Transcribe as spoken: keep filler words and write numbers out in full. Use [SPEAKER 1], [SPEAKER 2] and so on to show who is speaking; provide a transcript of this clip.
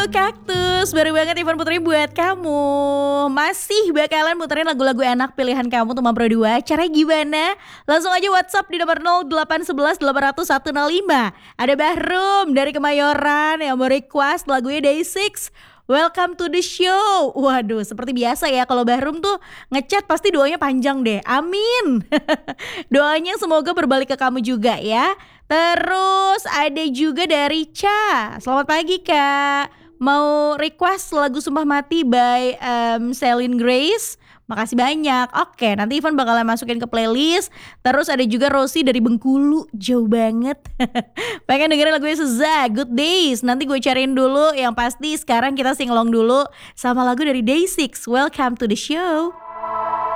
[SPEAKER 1] Kaktus, baru banget Ivan puterin buat kamu. Masih bakalan muterin lagu-lagu enak pilihan kamu untuk Mapro dua. Caranya gimana? Langsung aja WhatsApp di nomor nol delapan satu satu delapan nol nol satu nol lima. Ada Bahrum dari Kemayoran yang mau request lagunya Day enam. Welcome to the show. Waduh, seperti biasa ya, kalau Bahrum tuh ngechat pasti doanya panjang deh. Amin. Doanya semoga berbalik ke kamu juga ya. Terus ada juga dari Cha. Selamat pagi Kak. Mau request lagu Sumpah Mati by um, Celine Grace. Makasih banyak. Oke, nanti Ivan bakalan masukin ke playlist. Terus ada juga Rosi dari Bengkulu. Jauh banget. Pengen dengerin lagunya Seza, Good Days. Nanti gue cariin dulu. Yang pasti sekarang kita singelong dulu sama lagu dari Day enam, Welcome to the Show.